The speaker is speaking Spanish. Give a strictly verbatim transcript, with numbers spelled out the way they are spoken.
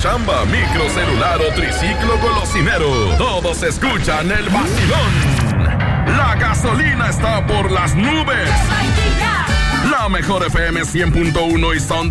chamba, micro, celular o triciclo golosinero. Todos escuchan el vacilón. La gasolina está por las nubes. La mejor F M cien punto uno y Sound